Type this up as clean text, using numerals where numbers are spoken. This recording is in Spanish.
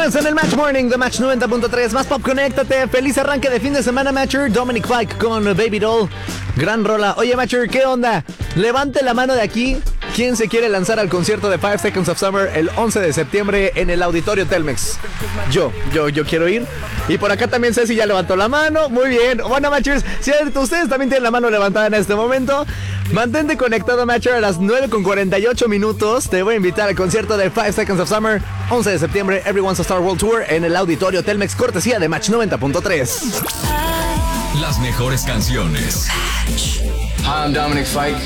Más en el Match Morning de Match 90.3. Más pop, conéctate. Feliz arranque de fin de semana, Matcher. Dominic Fike con Baby Doll. Gran rola. Oye, Matcher, ¿qué onda? Levante la mano de aquí. ¿Quién se quiere lanzar al concierto de 5 Seconds of Summer el 11 de septiembre en el Auditorio Telmex? Yo quiero ir. Y por acá también Ceci ya levantó la mano. Muy bien. Bueno, Matchers, si ustedes también tienen la mano levantada en este momento, mantente conectado, Matcher, a las 9:48 minutos. Te voy a invitar al concierto de 5 Seconds of Summer, 11 de septiembre, Everyone's a Star World Tour en el Auditorio Telmex, cortesía de Match 90.3. Las mejores canciones. Hi, I'm Dominic Fike.